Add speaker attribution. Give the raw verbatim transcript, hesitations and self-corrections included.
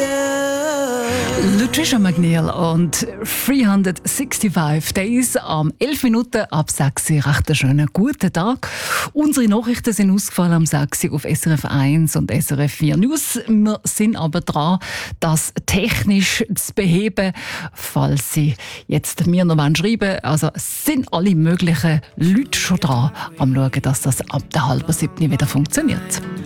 Speaker 1: Lucia McNeil und dreihundertfünfundsechzig Days am elf Minuten ab sechs Uhr. Recht einen schönen guten Tag. Unsere Nachrichten sind ausgefallen am sechs Uhr auf S R F eins und S R F vier News. Wir sind aber dran, das technisch zu beheben, falls Sie jetzt mir noch schreiben wollen. Also es sind alle möglichen Leute schon dran, am schauen, dass das ab der halben siebten wieder funktioniert.